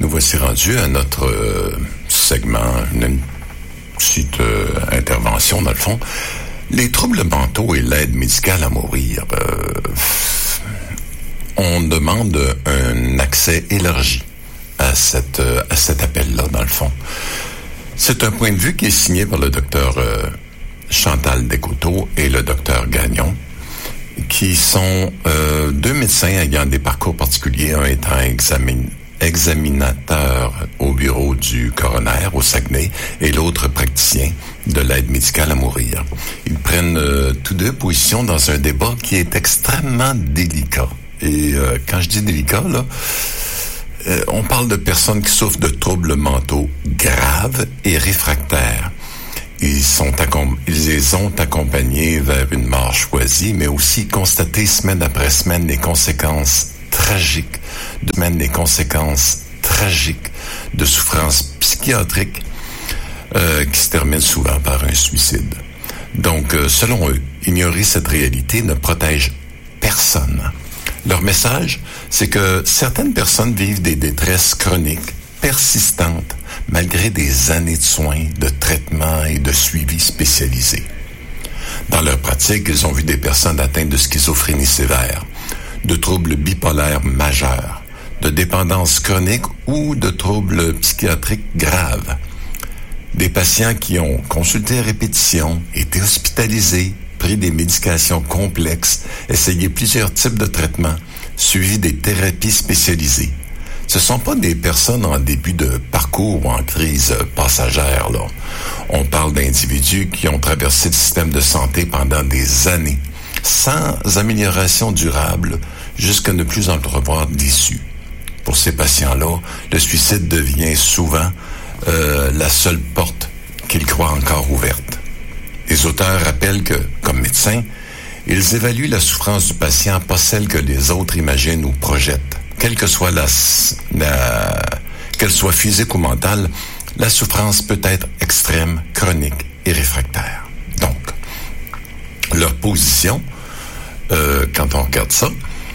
Nous voici rendus à notre segment, une petite intervention dans le fond. Les troubles mentaux et l'aide médicale à mourir. On demande un accès élargi à cet appel-là, dans le fond. C'est un point de vue qui est signé par le docteur Chantal Descoteaux et le docteur Gagnon, qui sont deux médecins ayant des parcours particuliers, un étant examinateur au bureau du coroner au Saguenay et l'autre praticien de l'aide médicale à mourir. Ils prennent tous deux position dans un débat qui est extrêmement délicat. Et quand je dis délicat, là, on parle de personnes qui souffrent de troubles mentaux graves et réfractaires. Ils les ont accompagnés vers une mort choisie, mais aussi constaté semaine après semaine les conséquences tragiques de souffrances psychiatriques qui se terminent souvent par un suicide. Donc, selon eux, ignorer cette réalité ne protège personne. Leur message, c'est que certaines personnes vivent des détresses chroniques, persistantes, malgré des années de soins, de traitements et de suivi spécialisés. Dans leur pratique, ils ont vu des personnes atteintes de schizophrénie sévère, de troubles bipolaires majeurs, de dépendance chronique ou de troubles psychiatriques graves. Des patients qui ont consulté à répétition, été hospitalisés, pris des médications complexes, essayé plusieurs types de traitements, suivi des thérapies spécialisées. Ce ne sont pas des personnes en début de parcours ou en crise passagère, là. On parle d'individus qui ont traversé le système de santé pendant des années, sans amélioration durable, jusqu'à ne plus entrevoir d'issue. Pour ces patients-là, le suicide devient souvent la seule porte qu'ils croient encore ouverte. Les auteurs rappellent que, comme médecins, ils évaluent la souffrance du patient, pas celle que les autres imaginent ou projettent. Quelle que soit qu'elle soit physique ou mentale, la souffrance peut être extrême, chronique et réfractaire. Donc, leur position, quand on regarde ça,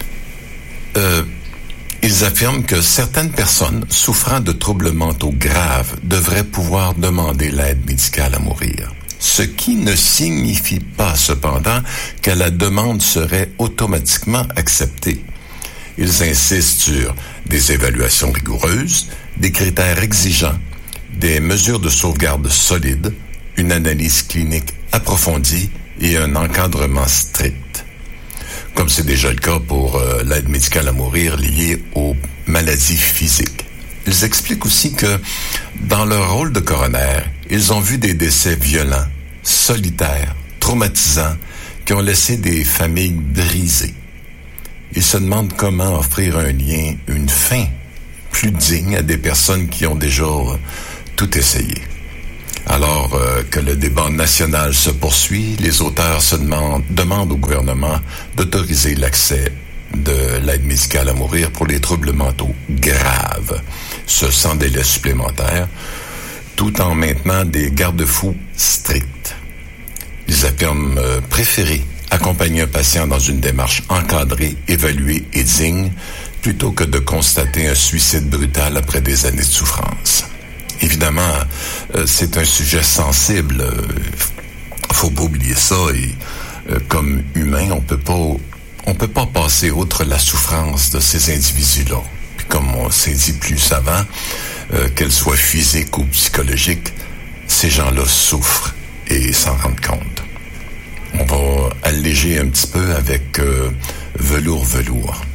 ils affirment que certaines personnes souffrant de troubles mentaux graves devraient pouvoir demander l'aide médicale à mourir. Ce qui ne signifie pas, cependant, que la demande serait automatiquement acceptée. Ils insistent sur des évaluations rigoureuses, des critères exigeants, des mesures de sauvegarde solides, une analyse clinique approfondie et un encadrement strict. Comme c'est déjà le cas pour l'aide médicale à mourir liée aux maladies physiques. Ils expliquent aussi que, dans leur rôle de coroner, ils ont vu des décès violents, solitaires, traumatisants, qui ont laissé des familles brisées. Ils se demandent comment offrir un lien, une fin plus digne à des personnes qui ont déjà tout essayé. Alors que le débat national se poursuit, les auteurs demandent au gouvernement d'autoriser l'accès de l'aide médicale à mourir pour les troubles mentaux graves, ce sans délai supplémentaire, tout en maintenant des garde-fous stricts. Ils affirment préférer accompagner un patient dans une démarche encadrée, évaluée et digne, plutôt que de constater un suicide brutal après des années de souffrance. Évidemment, c'est un sujet sensible. Faut pas oublier ça. Et comme humain, on peut pas passer outre la souffrance de ces individus-là. Puis comme on s'est dit plus avant, qu'elle soit physique ou psychologique, ces gens-là souffrent et s'en rendent compte. On va alléger un petit peu avec Velours.